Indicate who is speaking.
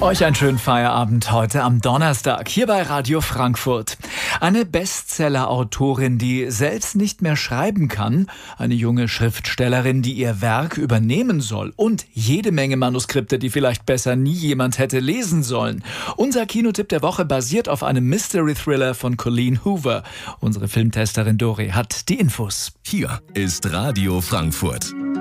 Speaker 1: Euch einen schönen Feierabend heute am Donnerstag hier bei Radio Frankfurt. Eine Bestseller-Autorin, die selbst nicht mehr schreiben kann, eine junge Schriftstellerin, die ihr Werk übernehmen soll und jede Menge Manuskripte, die vielleicht besser nie jemand hätte lesen sollen. Unser Kinotipp der Woche basiert auf einem Mystery-Thriller von Colleen Hoover. Unsere Filmtesterin Dori hat die Infos.
Speaker 2: Hier ist Radio Frankfurt.